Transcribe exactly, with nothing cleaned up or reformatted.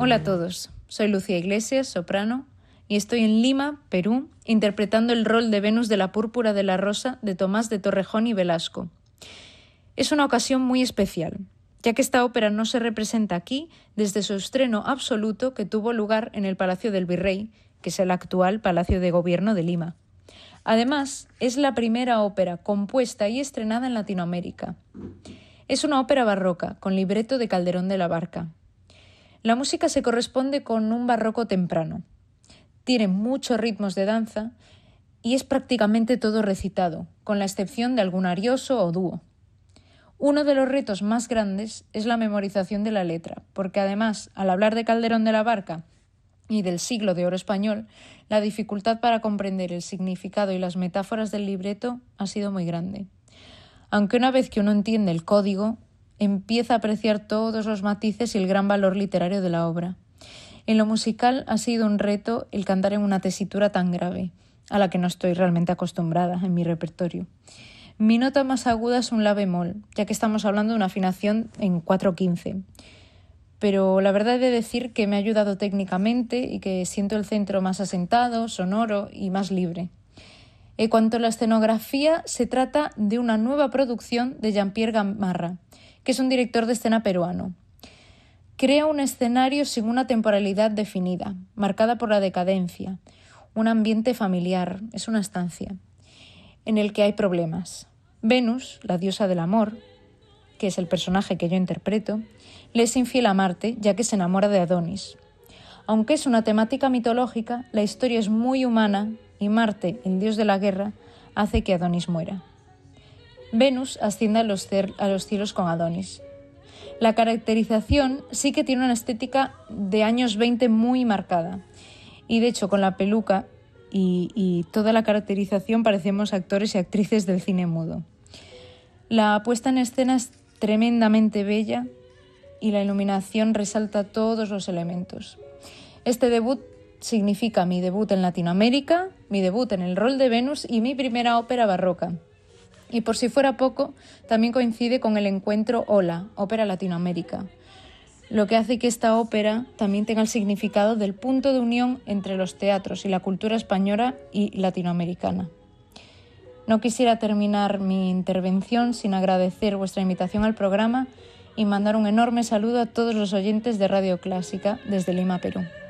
Hola a todos, soy Lucía Iglesias, soprano, y estoy en Lima, Perú, interpretando el rol de Venus de la Púrpura de la Rosa de Tomás de Torrejón y Velasco. Es una ocasión muy especial, ya que esta ópera no se representa aquí desde su estreno absoluto que tuvo lugar en el Palacio del Virrey, que es el actual Palacio de Gobierno de Lima. Además, es la primera ópera compuesta y estrenada en Latinoamérica. Es una ópera barroca, con libreto de Calderón de la Barca. La música se corresponde con un barroco temprano. Tiene muchos ritmos de danza y es prácticamente todo recitado, con la excepción de algún arioso o dúo. Uno de los retos más grandes es la memorización de la letra, porque además, al hablar de Calderón de la Barca y del siglo de oro español, la dificultad para comprender el significado y las metáforas del libreto ha sido muy grande. Aunque una vez que uno entiende el código, empieza a apreciar todos los matices y el gran valor literario de la obra. En lo musical ha sido un reto el cantar en una tesitura tan grave, a la que no estoy realmente acostumbrada en mi repertorio. Mi nota más aguda es un la bemol, ya que estamos hablando de una afinación en cuatro quince. Pero la verdad he de decir que me ha ayudado técnicamente y que siento el centro más asentado, sonoro y más libre. En cuanto a la escenografía, se trata de una nueva producción de Jean-Pierre Gamarra, que es un director de escena peruano. Crea un escenario sin una temporalidad definida, marcada por la decadencia, un ambiente familiar, es una estancia, en el que hay problemas. Venus, la diosa del amor, que es el personaje que yo interpreto, le es infiel a Marte, ya que se enamora de Adonis. Aunque es una temática mitológica, la historia es muy humana y Marte, el dios de la guerra, hace que Adonis muera. Venus asciende a los, a los cielos con Adonis. La caracterización sí que tiene una estética de años veinte muy marcada. Y de hecho, con la peluca y, y toda la caracterización parecemos actores y actrices del cine mudo. La puesta en escena es tremendamente bella y la iluminación resalta todos los elementos. Este debut significa mi debut en Latinoamérica, mi debut en el rol de Venus y mi primera ópera barroca. Y por si fuera poco, también coincide con el encuentro Hola, Ópera Latinoamérica, lo que hace que esta ópera también tenga el significado del punto de unión entre los teatros y la cultura española y latinoamericana. No quisiera terminar mi intervención sin agradecer vuestra invitación al programa y mandar un enorme saludo a todos los oyentes de Radio Clásica desde Lima, Perú.